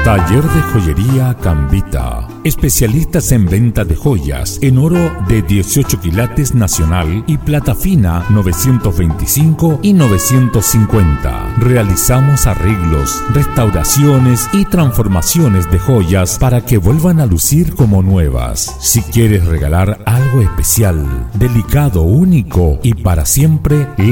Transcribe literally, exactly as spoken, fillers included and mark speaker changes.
Speaker 1: Taller de Joyería Cambita. Especialistas en venta de joyas en oro de dieciocho quilates nacional y plata fina novecientos veinticinco y novecientos cincuenta. Realizamos arreglos, restauraciones y transformaciones de joyas para que vuelvan a lucir como nuevas. Si quieres regalar algo especial, delicado, único y para siempre,